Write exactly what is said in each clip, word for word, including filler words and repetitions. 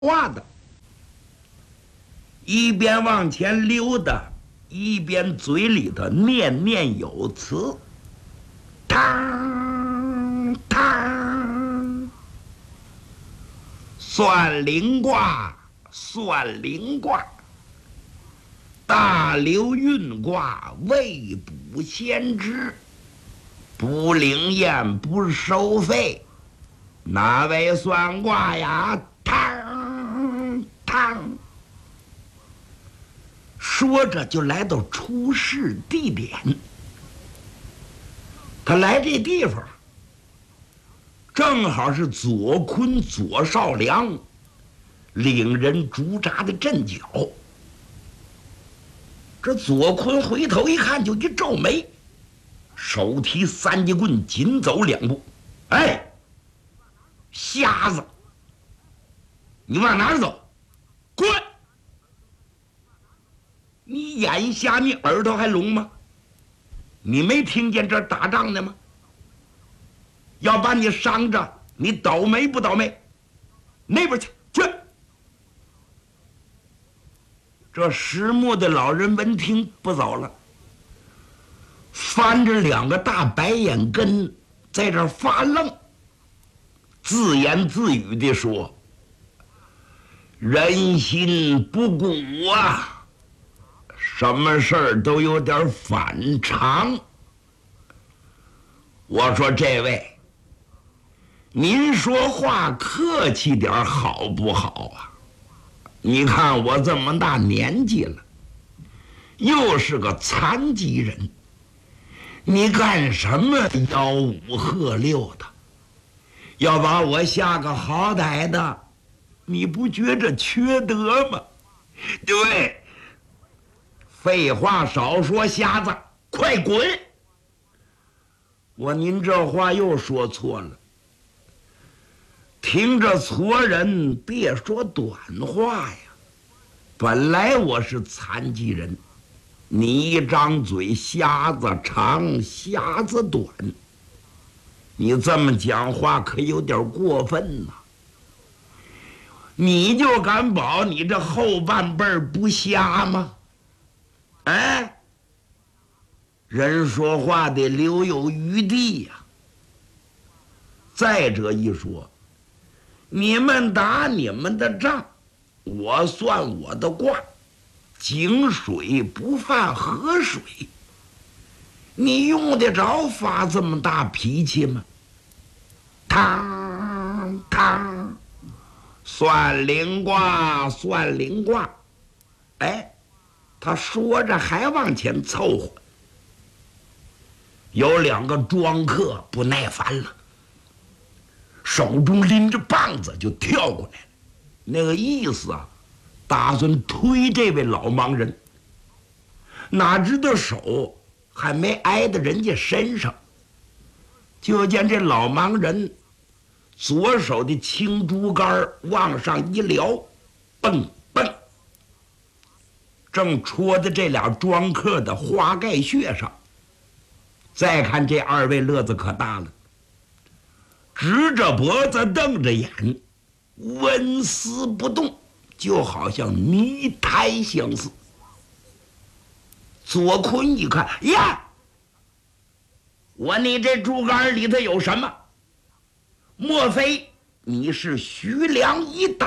话的，一边往前溜达，一边嘴里头念念有词，当当，算灵卦，算灵卦，大流运卦，未卜先知，不灵验不收费，哪位算卦呀？当当，说着就来到出事地点。他来这地方，正好是左坤左少良领人驻扎的阵脚。这左坤回头一看，就一皱眉，手提三节棍，紧走两步。哎，瞎子，你往哪儿走？滚！你眼瞎，你耳朵还聋吗？你没听见这儿打仗呢吗？要把你伤着，你倒霉不倒霉？那边去，去！这石磨的老人闻听不走了，翻着两个大白眼根，在这儿发愣，自言自语地说：“人心不古啊，什么事儿都有点反常。我说这位，您说话客气点好不好啊？你看我这么大年纪了，又是个残疾人，你干什么吆五喝六的？要把我下个好歹的，你不觉着缺德吗？对，废话少说，瞎子，快滚！我您这话又说错了。听着矬人，别说短话呀。本来我是残疾人，你一张嘴，瞎子长，瞎子短，你这么讲话可有点过分呐。你就敢保你这后半辈儿不瞎吗？哎，人说话得留有余地呀。再者一说，你们打你们的仗，我算我的卦，井水不犯河水。你用得着发这么大脾气吗？当当，算灵卦，算灵卦。哎，他说着还往前凑合。有两个庄客不耐烦了，手中拎着棒子就跳过来了，那个意思啊，打算推这位老盲人。哪知道手还没挨到人家身上，就见这老盲人左手的青竹竿往上一撩，蹦蹦，正戳在这俩庄客的花盖穴上。再看这二位乐子可大了，直着脖子瞪着眼，纹丝不动，就好像泥胎相似。左坤一看，呀，我你这竹竿里头有什么？莫非你是徐良一党？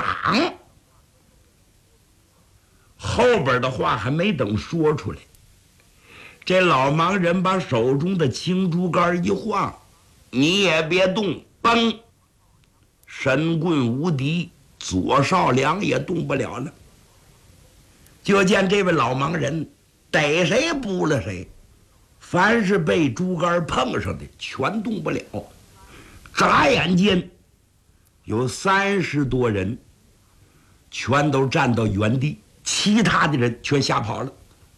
后边的话还没等说出来，这老盲人把手中的青竹竿一晃，你也别动，嘣，神棍无敌，左少良也动不了了。就见这位老盲人逮谁扑了谁，凡是被竹竿碰上的全动不了。眨眼间有三十多人全都站到原地，其他的人全吓跑了。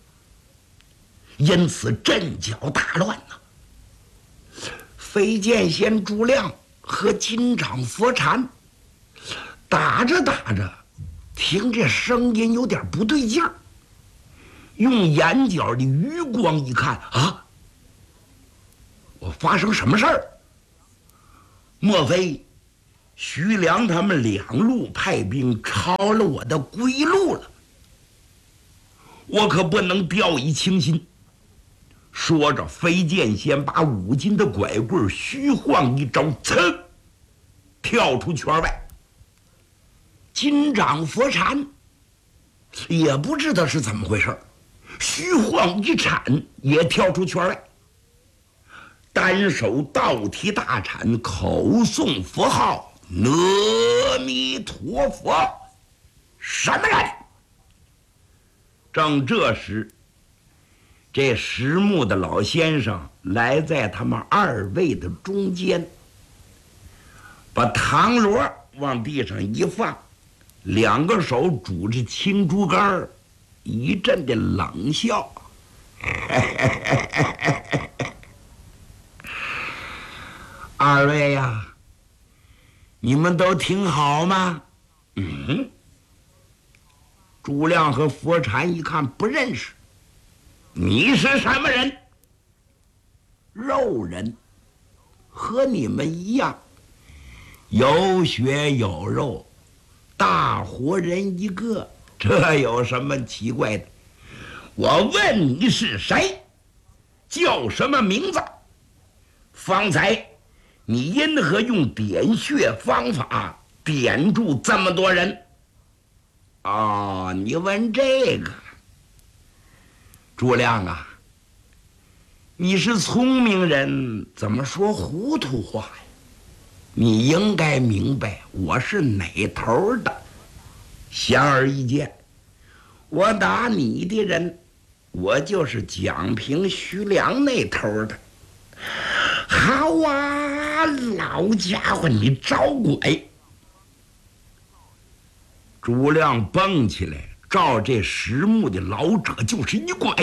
因此阵脚大乱呐、飞剑仙朱亮和金掌佛禅打着打着，听这声音有点不对劲儿，用眼角的余光一看，啊，我发生什么事儿？莫非徐良他们两路派兵抄了我的归路了，我可不能掉以轻心。说着，飞剑先把五斤的拐棍虚晃一招，噌，跳出圈外。金掌佛禅也不知道是怎么回事，虚晃一铲也跳出圈外，单手倒提大铲，口诵佛号阿弥陀佛。什么人？正这时，这石木的老先生来在他们二位的中间，把唐锣往地上一放，两个手拄着青竹竿，一阵的冷笑。二位呀，你们都挺好吗？嗯。朱亮和佛禅一看不认识。你是什么人？肉人，和你们一样，有血有肉，大活人一个，这有什么奇怪的？我问你是谁，叫什么名字？方才你因何用点穴方法点住这么多人？哦，你问这个。朱亮啊，你是聪明人，怎么说糊涂话呀？你应该明白我是哪头的。显而易见，我打你的人，我就是蒋平、徐良那头的。好啊，老家伙，你招拐！朱亮蹦起来，照这石木的老者就是一拐。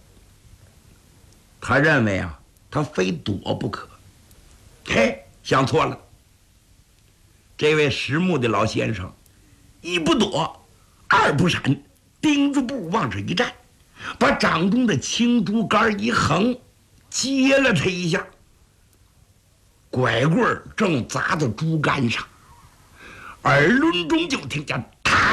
他认为啊，他非躲不可。嘿，想错了。这位石木的老先生，一不躲，二不闪，钉子步往这一站，把掌中的青竹竿一横，接了他一下。拐棍正砸到竹竿上，耳轮中就听见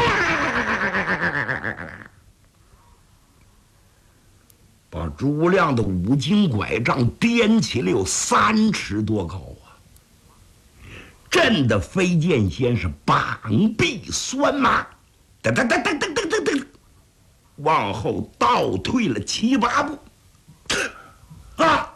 把朱亮的五斤拐杖颠起了有三尺多高啊！震得飞剑先生膀臂酸麻，噔噔噔噔噔噔噔噔，往后倒退了七八步。啊！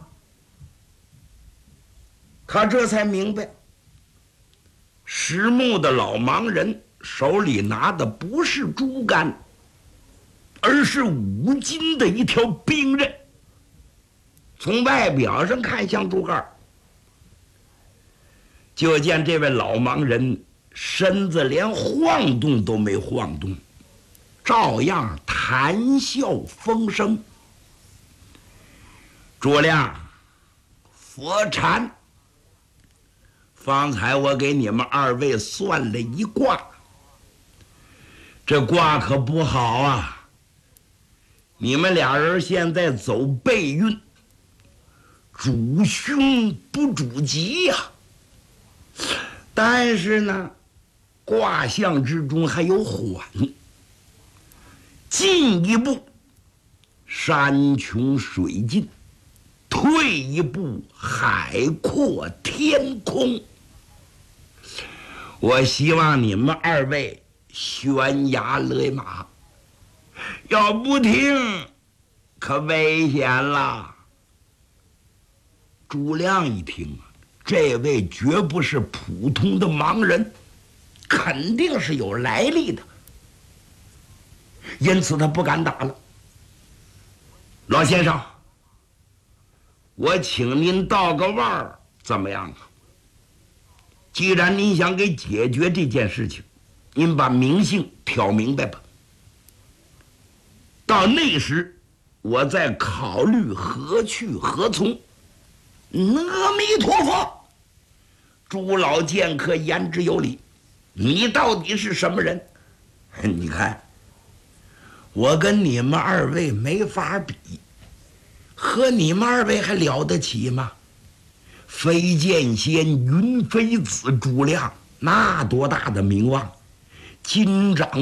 他这才明白，石木的老盲人手里拿的不是竹竿，而是五斤的一条兵刃。从外表上看像竹竿，就见这位老盲人身子连晃动都没晃动，照样谈笑风生。朱亮、佛禅，方才我给你们二位算了一卦，这卦可不好啊！你们俩人现在走背运，主凶不主吉呀、啊。但是呢，卦象之中还有缓，进一步山穷水尽，退一步海阔天空。我希望你们二位悬崖勒马，要不听可危险了。朱亮一听啊，这位绝不是普通的盲人，肯定是有来历的，因此他不敢打了。老先生，我请您道个腕儿，怎么样啊？既然您想给解决这件事情，您把名姓挑明白吧。到那时，我再考虑何去何从。阿弥陀佛！朱老剑客言之有理，你到底是什么人？你看，我跟你们二位没法比，和你们二位还了得起吗？飞剑仙云飞子朱亮， 那多大的名望，金掌